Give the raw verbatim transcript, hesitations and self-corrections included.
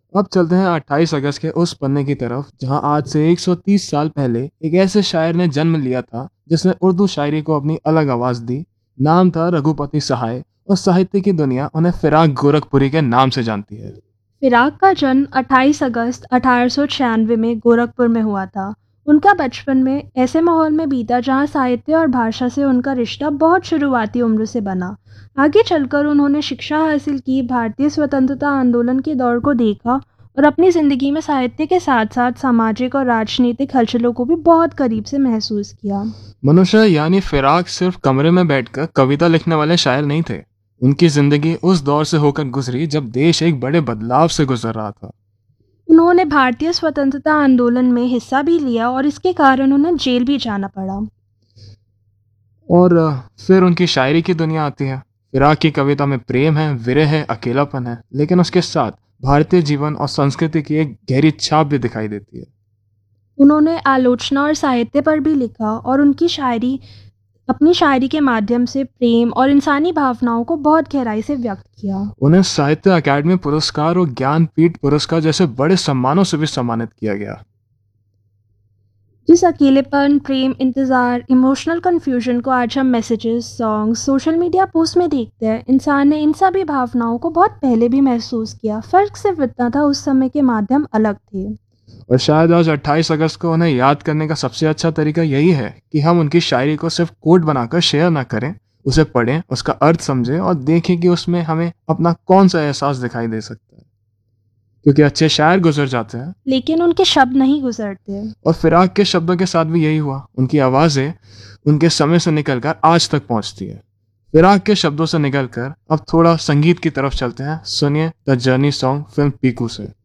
अब चलते हैं अट्ठाईस अगस्त के उस पन्ने की तरफ जहां आज से एक सौ तीस साल पहले एक ऐसे शायर ने जन्म लिया था जिसने उर्दू शायरी को अपनी अलग आवाज दी। नाम था रघुपति सहाय और साहित्य की दुनिया उन्हें फिराक गोरखपुरी के नाम से जानती है। फिराक का जन्म अट्ठाईस अगस्त अठारह सौ छियानवे में गोरखपुर में हुआ था। उनका बचपन में ऐसे माहौल में बीता जहां साहित्य और भाषा से उनका रिश्ता बहुत शुरुआती उम्र से बना। आगे चलकर उन्होंने शिक्षा हासिल की, भारतीय स्वतंत्रता आंदोलन के दौर को देखा और अपनी ज़िंदगी में साहित्य के साथ साथ सामाजिक और राजनीतिक हलचलों को भी बहुत करीब से महसूस किया। मनुष्य यानी फिराक सिर्फ कमरे में बैठकर कविता लिखने वाले शायर नहीं थे। उनकी जिंदगी उस दौर से होकर गुजरी जब देश एक बड़े बदलाव से गुजर रहा था। उन्होंने भारतीय स्वतंत्रता आंदोलन में हिस्सा भी लिया और इसके कारण उन्हें जेल भी जाना पड़ा। और अ, फिर उनकी शायरी की दुनिया आती है। फिराक की कविता में प्रेम है, विरह है, अकेलापन है, लेकिन उसके साथ भारतीय जीवन और संस्कृति की एक गहरी छाप भी दिखाई देती है। उन्होंने आलोचना और साहित्य पर भी लिखा और उनकी शायरी अपनी शायरी के माध्यम से प्रेम और इंसानी भावनाओं को बहुत गहराई से व्यक्त किया। उन्हें साहित्य अकादमी पुरस्कार और ज्ञानपीठ पुरस्कार जैसे बड़े सम्मानों से भी सम्मानित किया गया। जिस अकेलेपन, प्रेम, इंतज़ार, इमोशनल कन्फ्यूजन को आज हम messages, songs, social media post में देखते हैं, इंसान ने इन सभी भावनाओं को बहुत पहले भी महसूस किया। फ़र्क सिर्फ इतना था, उस समय के माध्यम अलग थे। और शायद आज अट्ठाईस अगस्त को उन्हें याद करने का सबसे अच्छा तरीका यही है कि हम उनकी शायरी को सिर्फ कोट बनाकर शेयर ना करें, उसे पढ़ें, उसका अर्थ समझें और देखें कि उसमें हमें अपना कौन सा एहसास दिखाई दे सकता है। क्योंकि अच्छे शायर गुजर जाते हैं लेकिन उनके शब्द नहीं गुजरते। और फिराक के शब्दों के साथ भी यही हुआ। उनकी आवाज़ें उनके समय से निकलकर आज तक पहुंचती है। फिराक के शब्दों से निकलकर अब थोड़ा संगीत की तरफ चलते हैं। सुनिए the journey song film Piku से।